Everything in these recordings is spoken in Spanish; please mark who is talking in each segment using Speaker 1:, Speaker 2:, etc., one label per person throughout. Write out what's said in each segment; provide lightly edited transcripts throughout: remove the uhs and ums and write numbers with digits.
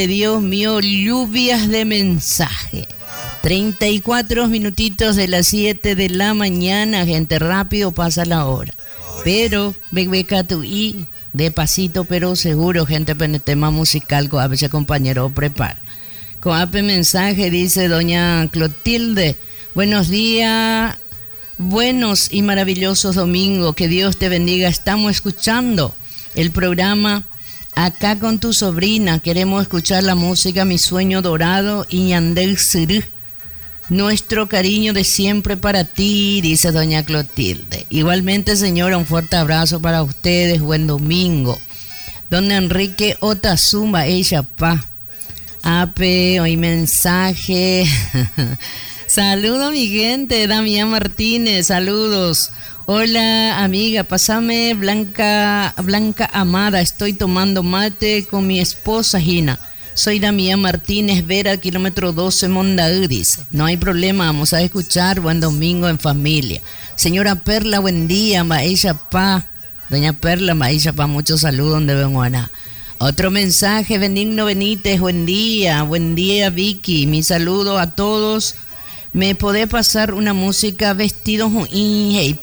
Speaker 1: Dios mío, lluvias de mensaje. 34 minutitos de las 7 de la mañana, gente, rápido pasa la hora. Pero, beca tu y de pasito pero seguro, gente, en el tema musical, con a veces compañero prepara. Con ape mensaje dice doña Clotilde, buenos días, buenos y maravillosos domingos, que Dios te bendiga. Estamos escuchando el programa acá con tu sobrina, queremos escuchar la música Mi Sueño Dorado y Yandel Sirú. Nuestro cariño de siempre para ti, dice doña Clotilde. Igualmente, señora, un fuerte abrazo para ustedes, buen domingo. Don Enrique Otazumba, ella pa. Ape, hoy mensaje. Saludos mi gente, Damián Martínez, saludos. Hola amiga, pásame Blanca Amada, estoy tomando mate con mi esposa Gina. Soy Damián Martínez Vera, kilómetro 12 Mondaú, dice. No hay problema, vamos a escuchar, buen domingo en familia. Señora Perla, buen día, Maisha Pa. Doña Perla, Maisha Pa, muchos saludos donde vengo a. Otro mensaje, Benigno Benítez, buen día Vicky, mi saludo a todos. ¿Me podés pasar una música vestidos y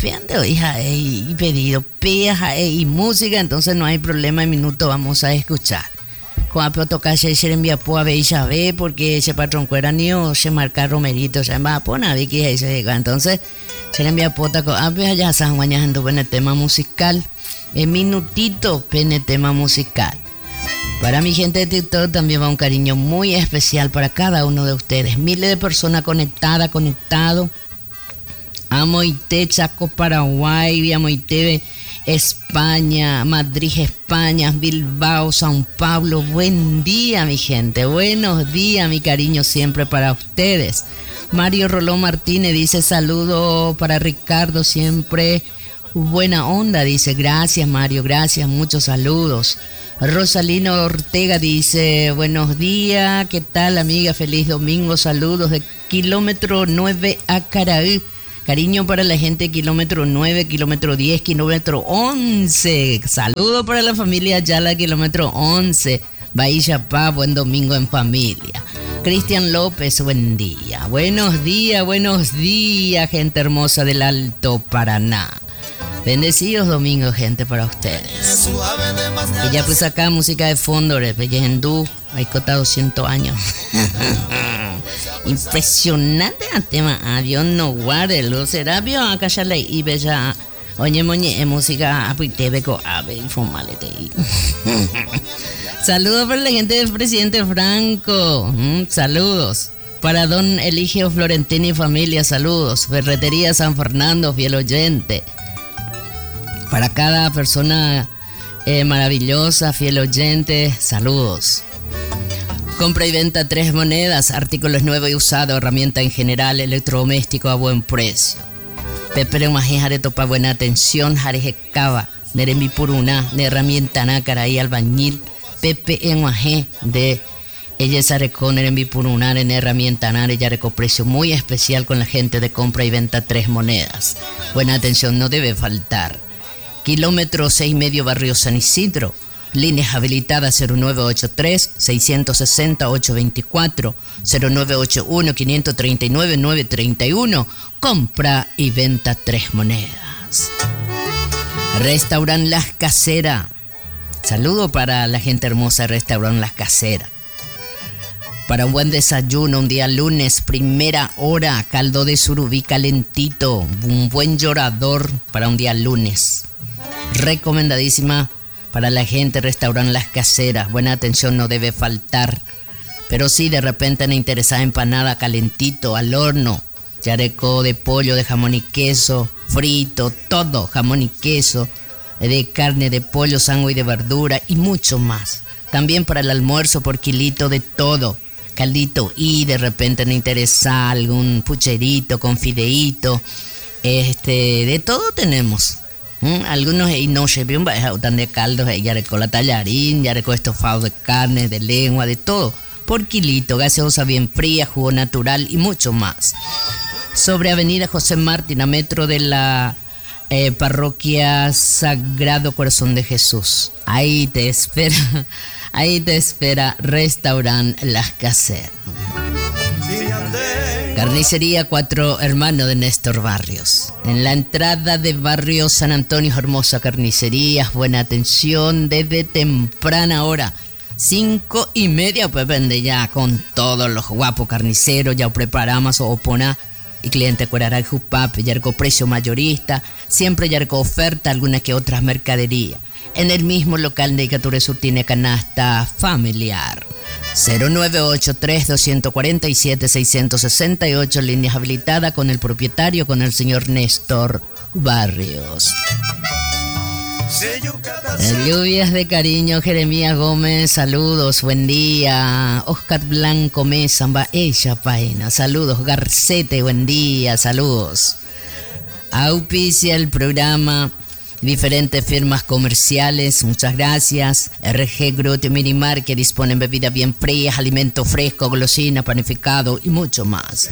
Speaker 1: pedido peja y música? Entonces no hay problema, en minuto vamos a escuchar. Cuando toca se envía a Bella B porque ese patrón cuera ni o se marca romerito, se va a poner Vicky y se llega. Entonces se le envía pota con allá San Juan en el tema musical. En minutito en el tema musical. Para mi gente de TikTok también va un cariño muy especial para cada uno de ustedes. Miles de personas conectado. Amo Ité, Chaco, Paraguay, Amo Ité, España, Madrid, España, Bilbao, São Paulo. Buen día, mi gente. Buenos días, mi cariño siempre para ustedes. Mario Rolón Martínez dice saludo para Ricardo, siempre buena onda, dice. Gracias, Mario, gracias, muchos saludos. Rosalino Ortega dice, buenos días, ¿qué tal amiga? Feliz domingo, saludos de kilómetro 9 a Caraí. Cariño para la gente de kilómetro 9, kilómetro 10, kilómetro 11. Saludos para la familia Yala, kilómetro 11. Bahía Pa, buen domingo en familia. Cristian López, buen día. Buenos días, gente hermosa del Alto Paraná. Bendecidos domingos, gente, para ustedes. Y ya pues acá música de fondo, hindú, hay cota 200 años. Impresionante el tema, Dios no guarde, lo será, vio acá ya le y bella. Oye, moñe, música, apuite, beco, ave, y fumalete. Saludos para la gente del presidente Franco, saludos. Para don Eligio Florentini y familia, saludos. Ferretería San Fernando, fiel oyente. Para cada persona maravillosa, fiel oyente, saludos. Compra y venta 3 monedas, artículos nuevos y usados, herramienta en general, electrodoméstico a buen precio. Pepe Maje de topa buena atención, Jareje Cava, Neremi Puruna, de herramienta nácara y albañil, Pepe Maje de ella sarecó Neremi Puruna, en herramienta nácara, ya recó precio muy especial con la gente de compra y venta 3 monedas. Buena atención, no debe faltar. Kilómetro 6,5 Barrio San Isidro. Líneas habilitadas 0983-660-824, 0981-539-931. Compra y venta 3 monedas. Restaurant Las Caseras. Saludo para la gente hermosa de Restaurant Las Caseras. Para un buen desayuno, un día lunes, primera hora, caldo de surubí calentito, un buen llorador para un día lunes. Recomendadísima para la gente, Restaurant Las Caseras. Buena atención no debe faltar. Pero sí, de repente me interesa empanada calentito, al horno, yareco de pollo, de jamón y queso, frito, todo, jamón y queso, de carne, de pollo, sangre y de verdura y mucho más. También para el almuerzo por kilito de todo, caldito y de repente me interesa algún pucherito con fideíto, de todo tenemos. Algunos y no se vieron tan de caldos, ya recó la tallarín, ya recó estofado de carne, de lengua, de todo, por kilito, gaseosa bien fría, jugo natural y mucho más. Sobre Avenida José Martín, a metro de la Parroquia Sagrado Corazón de Jesús. Ahí te espera Restaurant Las Caseras. Carnicería Cuatro Hermanos de Néstor Barrios. En la entrada de Barrio San Antonio, hermosa carnicería, buena atención desde temprana hora. 5:30, pues vende ya con todos los guapos carniceros, ya preparamos o oponá. Y cliente curará el jupap, yarco precio mayorista, siempre yarco oferta, alguna que otras mercadería. En el mismo local de Icature Sur tiene canasta familiar. 0983-247-668, líneas habilitadas con el propietario, con el señor Néstor Barrios. Lluvias de cariño, Jeremías Gómez, saludos, buen día. Oscar Blanco Mesa, ella paena, saludos. Garcete, buen día, saludos. Auspicia el programa diferentes firmas comerciales, muchas gracias. RG Grut Mirimar, que disponen bebidas bien frías, alimento fresco, golosina, panificado y mucho más.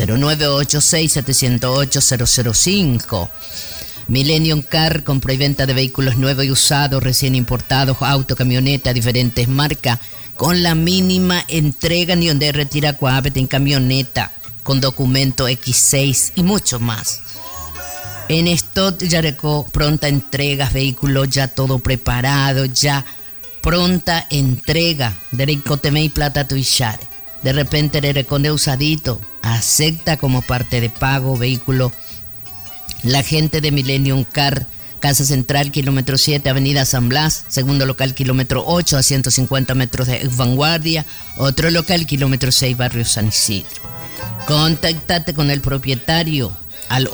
Speaker 1: 0986-708-005. Millennium Car, compra y venta de vehículos nuevos y usados, recién importados, auto, camioneta, diferentes marcas, con la mínima entrega ni donde retira coabete en camioneta, con documento X6 y mucho más. En Stot Yareco, pronta entrega, vehículo ya todo preparado, ya pronta entrega, Dereco Temei Plata Tuishare. De repente le reconde usadito, acepta como parte de pago, vehículo. La gente de Millennium Car, Casa Central, kilómetro 7, Avenida San Blas, segundo local, kilómetro 8, a 150 metros de Vanguardia, otro local, kilómetro 6, Barrio San Isidro. Contactate con el propietario al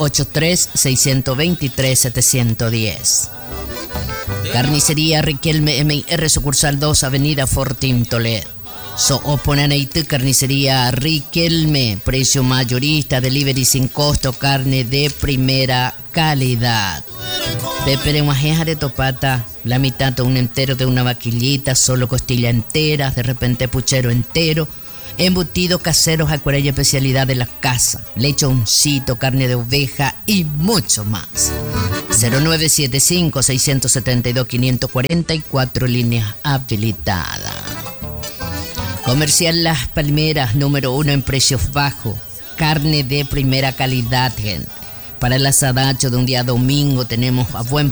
Speaker 1: 83-623-710. Carnicería Riquelme MR, sucursal 2, Avenida Fortín, Toledo. Oponaneite, carnicería Riquelme, precio mayorista, delivery sin costo, carne de primera calidad. Pepere majeja de topata, la mitad de un entero de una vaquillita, solo costilla entera, de repente puchero entero, embutido caseros, acuarella especialidad de la casa, lechoncito, carne de oveja y mucho más. 0975-672-544, líneas habilitadas. Comercial Las Palmeras, número 1 en precios bajos. Carne de primera calidad, gente. Para el asadacho de un día domingo tenemos a buen